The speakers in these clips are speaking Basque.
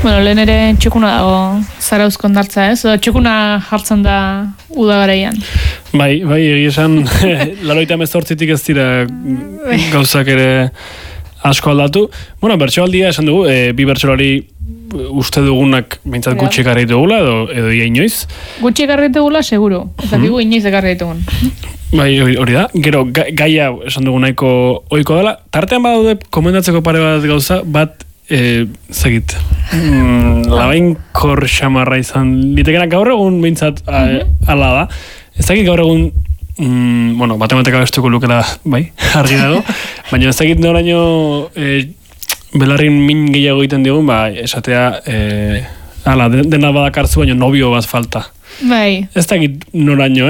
Bueno, lehen ere txukuna dago Zarauzko hondartza, ez? Txukuna jartzen da uda garaian. Bai, egia esan, 98tik ez dira gauzak ere asko aldatu. Bueno, bertsoaldia esan dugu, bi bertsolari uste dugunak behintzat gutxi ekarri dugula, edo ia inoiz. Gutxi ekarri dugula, seguro. Ez dakigu inoiz ekarri ditugun. Bai, hori da. Gero, gaia esan dugu nahiko ohiko dela. Tartean badaude komendatzeko pare bat gauza, bat zegit. Labainkor xamarra izan litekenak gaur egun behintzat ala da. Ez dakit gaur egun matematika bestuko lukela, bai, argi dago. Baina ez dakit noraino belarrin min gehiago egiten digun, esatea dena badakartzu, baina nobio bat falta. Bai. Ez dakit noraino,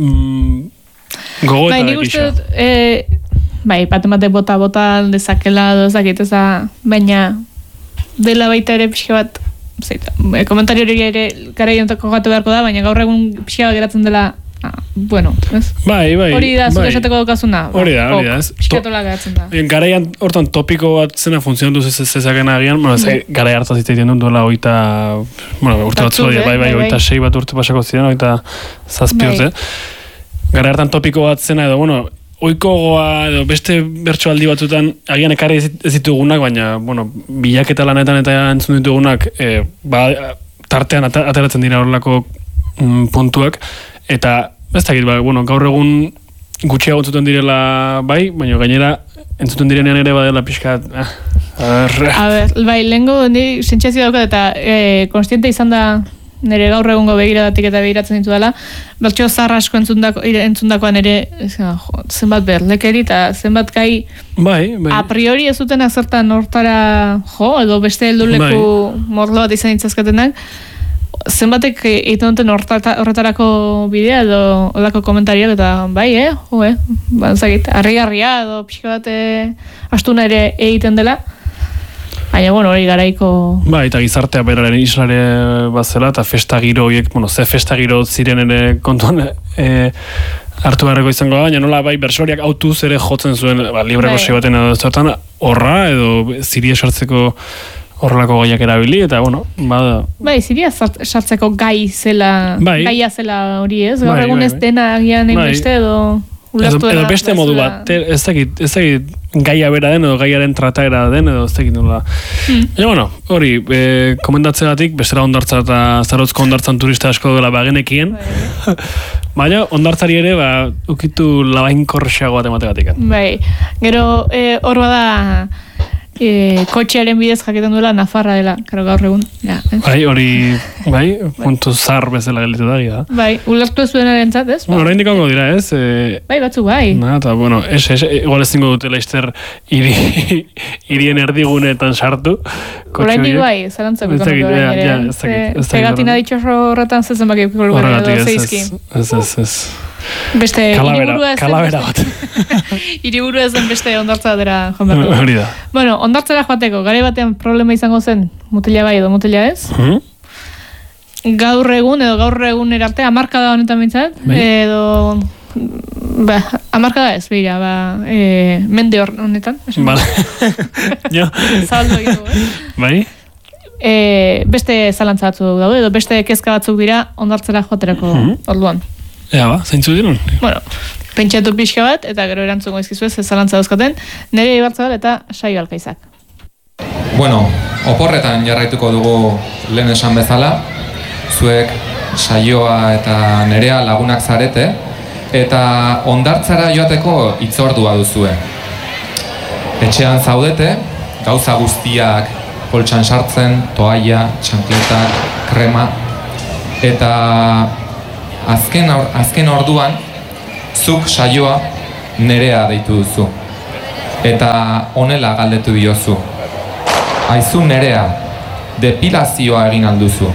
gogo eta dekisa. Bai, batemate bota dezakela, ez dakit, baina dela baita ere pixka bat, komentario hori ere garaiontako gatu beharko da, baina gaur egun pixka bat geratzen dela, bueno, ez? Bai. Hori da, zure esateko daukazuna. Hori da, ez? Pixkatola geratzen da. Garaian, hortan topiko bat zena funtzionatu zezaken agian, garai hartaz egiten dut duela oita, urte batzu, oita 6 bat urte pasako ziren, oita 7 urte. Garai hartan topiko bat zena edo, oikogoa edo beste bertsoaldi batzutan agian ekarri ez ditugunak, baina, bilaketa lanetan eta entzun ditugunak, tartean ateratzen dira horrelako puntuak, eta ez dakit, gaur egun gutxiago entzuten direla bai, baina gainera entzuten direnean ere badela pixkat. Bai, lehenko sentsazio daukat eta konstiente izan da nire gaur egungo begiradatik eta begiratzen ditu dela, bertso zarra asko entzundakoan ere zenbat berlekeri eta zenbat gai a priori ez zuten azertan hortara edo beste helduleku morlo bat izan ditzazkatenak, zenbatek egiten duten horretarako bidea edo olako komentariak eta zagit, harri-harria edo pixka bat astuna ere egiten dela. Baina, hori garaiko... Bai, eta gizartea beraren islare bazela, eta festa giro horiek, ze festa giro ziren ere kontuan hartu beharreko izango da, baina nola bai bersoriak autuz ere jotzen zuen libreko sei baten edo zertan, horra edo ziria sartzeko horrelako gaiak erabili, eta Bai, ziria sartzeko gaia zela hori ez, gaur egun ez dena agian beste edo... Edo beste modu bat, ez dakit gaia bera den edo gaiaren trataera den edo ez dakit nola. Baina, hori, komendatzegatik, bestera hondartza eta Zarauzko hondartzan turista asko dela bagenekien. Baina, hondartzari ere, ukitu labainkor xago bat emategatik. Bai, gero hor bada kotxearen bidez jaketen duela Nafarra dela, gaur egun. Bai, hori, puntu zar bezala gelitu da. Bai, ulertu ez duenaren zat, ez? Horrein dikongo dira, ez? Bai, batzu, bai. Eta, igual ez dingo dutela izter irien erdigunetan sartu. Horrein digo, bai, zarantzako ikonuko horrein ere. Pegatina ditxorro horretan zezen bakiko lugar edo zeizki. Ez. Beste kalabera bat. Hiriburu ezen beste hondartza dira jonbertu. Hori da. Bueno, hondartzara joateko, gare batean problema izango zen, mutila bai edo mutila ez? Gaur egun erarte, amarkada honetan bintzat, edo... amarkada ez, mende honetan. Bale. Zabaldu egitu, Bai? Beste zalantza batzuk daude, edo beste kezka batzuk dira hondartzara joaterako orduan. Zeintzu dirun? Pentsatu pixka bat, eta gero erantzungo izkizu ez zalantza dauzkaten, nire Ibarzabal eta Saio Alkaizak. Oporretan jarraituko dugu lehen esan bezala, zuek Saioa eta Nerea lagunak zarete, eta hondartzara joateko hitzordua duzue. Etxean zaudete, gauza guztiak poltsan sartzen, toalla, txankletak, krema, eta azken orduan, zuk Saioa Nerea deitu duzu. Eta honela galdetu diozu. Aizu Nerea, depilazioa egin alduzu.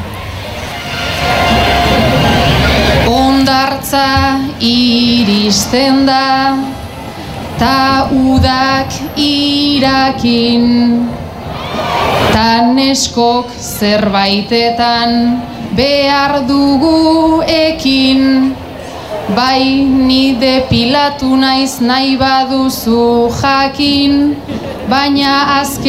Hondartza iristen da, ta udak irakin, ta neskok zerbaitetan behar dugu ekin. Bai, ni depilatu naiz nahi baduzu jakin, baina azken